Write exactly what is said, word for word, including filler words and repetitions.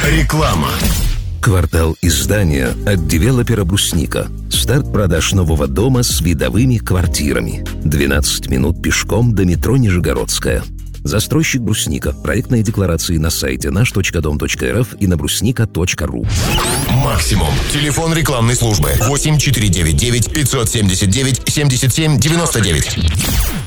Реклама. Квартал издания от девелопера «Брусника». Старт продаж нового дома с видовыми квартирами. двенадцать минут пешком до метро Нижегородская. Застройщик «Брусника». Проектные декларации на сайте наш точка дом точка эр эф и на брусника точка ру. Максимум. Телефон рекламной службы восемь четыре девять девять пятьсот семьдесят девять семьдесят семь девяносто девять.